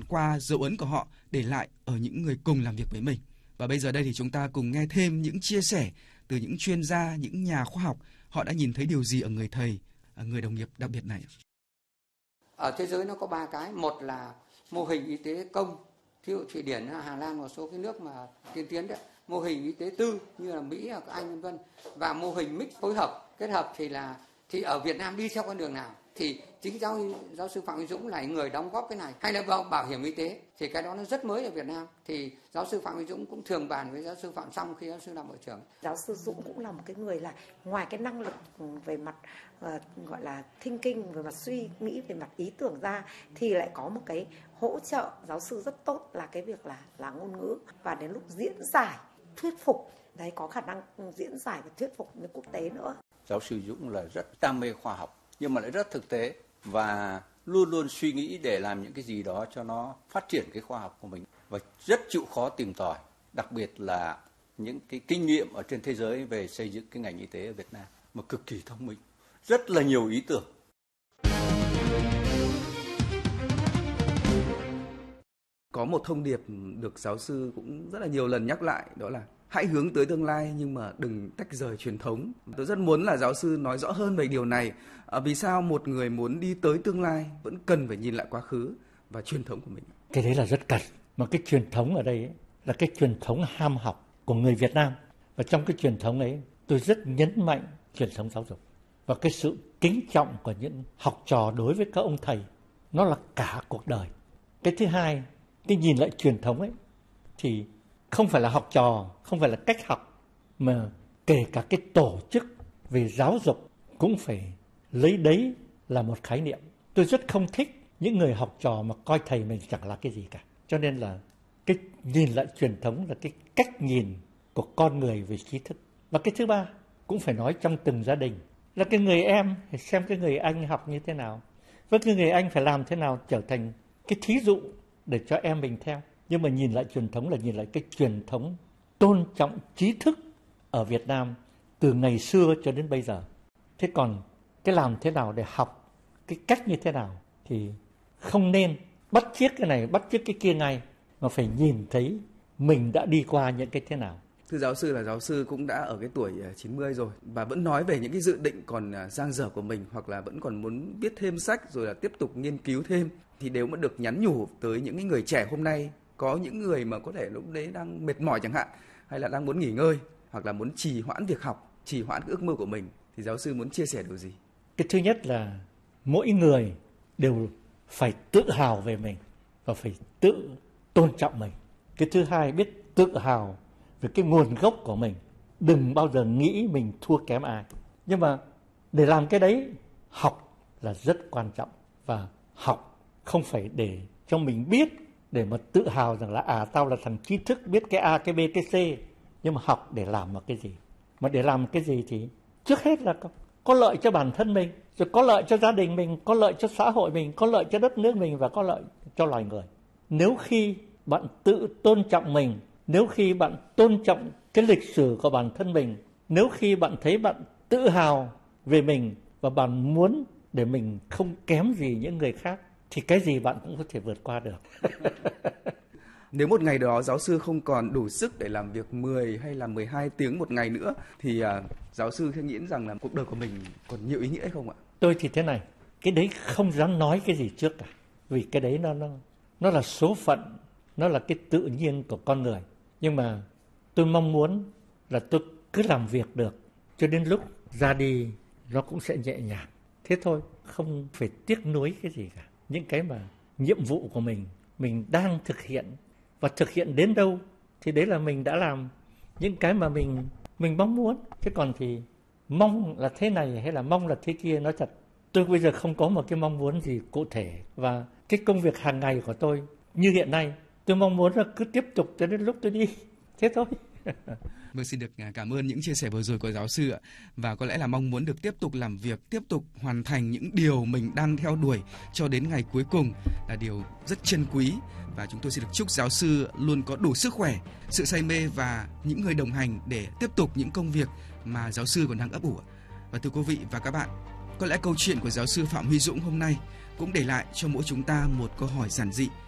qua dấu ấn của họ để lại ở những người cùng làm việc với mình. Và bây giờ đây thì chúng ta cùng nghe thêm những chia sẻ từ những chuyên gia, những nhà khoa học, họ đã nhìn thấy điều gì ở người thầy, người đồng nghiệp đặc biệt này. Ở thế giới nó có 3 cái, một là mô hình y tế công, ví dụ Thụy Điển, Hà Lan, một số cái nước mà tiên tiến đấy, mô hình y tế tư như là Mỹ, Anh v.v. và mô hình mix phối hợp, kết hợp thì ở Việt Nam đi theo con đường nào thì chính giáo sư Phạm Huy Dũng là người đóng góp cái này, hay là bảo hiểm y tế thì cái đó nó rất mới ở Việt Nam, thì giáo sư Phạm Huy Dũng cũng thường bàn với giáo sư Phạm Song khi giáo sư làm bộ trưởng. Giáo sư Dũng cũng là một cái người là ngoài cái năng lực về mặt gọi là thinking, về mặt suy nghĩ, về mặt ý tưởng ra thì lại có một cái hỗ trợ giáo sư rất tốt là cái việc là ngôn ngữ, và đến lúc diễn giải thuyết phục đấy, có khả năng diễn giải và thuyết phục với quốc tế nữa. Giáo sư Dũng là rất đam mê khoa học nhưng mà lại rất thực tế và luôn luôn suy nghĩ để làm những cái gì đó cho nó phát triển cái khoa học của mình, và rất chịu khó tìm tòi, đặc biệt là những cái kinh nghiệm ở trên thế giới về xây dựng cái ngành y tế ở Việt Nam, mà cực kỳ thông minh, rất là nhiều ý tưởng. Có một thông điệp được giáo sư cũng rất là nhiều lần nhắc lại, đó là hãy hướng tới tương lai nhưng mà đừng tách rời truyền thống. Tôi rất muốn là giáo sư nói rõ hơn về điều này. Vì sao một người muốn đi tới tương lai vẫn cần phải nhìn lại quá khứ và truyền thống của mình? Cái đấy là rất cần. Mà cái truyền thống ở đây ấy, là cái truyền thống ham học của người Việt Nam. Và trong cái truyền thống ấy, tôi rất nhấn mạnh truyền thống giáo dục. Và cái sự kính trọng của những học trò đối với các ông thầy, nó là cả cuộc đời. Cái thứ hai, cái nhìn lại truyền thống ấy, thì không phải là học trò, không phải là cách học, mà kể cả cái tổ chức về giáo dục cũng phải lấy đấy là một khái niệm. Tôi rất không thích những người học trò mà coi thầy mình chẳng là cái gì cả. Cho nên là cái nhìn lại truyền thống là cái cách nhìn của con người về trí thức. Và cái thứ ba, cũng phải nói trong từng gia đình, là cái người em phải xem cái người anh học như thế nào, và cái người anh phải làm thế nào trở thành cái thí dụ để cho em mình theo. Nhưng mà nhìn lại truyền thống là nhìn lại cái truyền thống tôn trọng trí thức ở Việt Nam từ ngày xưa cho đến bây giờ. Thế còn cái làm thế nào để học, cái cách như thế nào thì không nên bắt chước cái này, bắt chước cái kia ngay, mà phải nhìn thấy mình đã đi qua những cái thế nào. Thưa giáo sư, là giáo sư cũng đã ở cái tuổi 90 rồi và vẫn nói về những cái dự định còn dang dở của mình, hoặc là vẫn còn muốn viết thêm sách rồi là tiếp tục nghiên cứu thêm, thì nếu mà được nhắn nhủ tới những người trẻ hôm nay, có những người mà có thể lúc đấy đang mệt mỏi chẳng hạn, hay là đang muốn nghỉ ngơi, hoặc là muốn trì hoãn việc học, trì hoãn cái ước mơ của mình, thì giáo sư muốn chia sẻ điều gì? Cái thứ nhất là mỗi người đều phải tự hào về mình và phải tự tôn trọng mình. Cái thứ hai, biết tự hào về cái nguồn gốc của mình, đừng bao giờ nghĩ mình thua kém ai. Nhưng mà để làm cái đấy, học là rất quan trọng, và học không phải để cho mình biết, để mà tự hào rằng là tao là thằng trí thức biết cái A, cái B, cái C. Nhưng mà học để làm một cái gì? Mà để làm cái gì thì trước hết là có lợi cho bản thân mình, rồi có lợi cho gia đình mình, có lợi cho xã hội mình, có lợi cho đất nước mình, và có lợi cho loài người. Nếu khi bạn tự tôn trọng mình, nếu khi bạn tôn trọng cái lịch sử của bản thân mình, nếu khi bạn thấy bạn tự hào về mình và bạn muốn để mình không kém gì những người khác, thì cái gì bạn cũng có thể vượt qua được. Nếu một ngày đó giáo sư không còn đủ sức để làm việc 10 hay là 12 tiếng một ngày nữa, thì giáo sư nghĩ rằng là cuộc đời của mình còn nhiều ý nghĩa hay không ạ? Tôi thì thế này, cái đấy không dám nói cái gì trước cả, vì cái đấy nó là số phận, nó là cái tự nhiên của con người. Nhưng mà tôi mong muốn là tôi cứ làm việc được, cho đến lúc ra đi nó cũng sẽ nhẹ nhàng. Thế thôi, không phải tiếc nuối cái gì cả. Những cái mà nhiệm vụ của mình đang thực hiện, và thực hiện đến đâu thì đấy là mình đã làm những cái mà mình mong muốn. Thế còn thì mong là thế này hay là mong là thế kia, nói thật, tôi bây giờ không có một cái mong muốn gì cụ thể. Và cái công việc hàng ngày của tôi như hiện nay, tôi mong muốn là cứ tiếp tục cho đến lúc tôi đi. Thế thôi. Vâng, xin được cảm ơn những chia sẻ vừa rồi của giáo sư ạ. Và có lẽ là mong muốn được tiếp tục làm việc, tiếp tục hoàn thành những điều mình đang theo đuổi cho đến ngày cuối cùng là điều rất trân quý. Và chúng tôi xin được chúc giáo sư luôn có đủ sức khỏe, sự say mê và những người đồng hành để tiếp tục những công việc mà giáo sư còn đang ấp ủ. Và thưa quý vị và các bạn, có lẽ câu chuyện của giáo sư Phạm Huy Dũng hôm nay cũng để lại cho mỗi chúng ta một câu hỏi giản dị.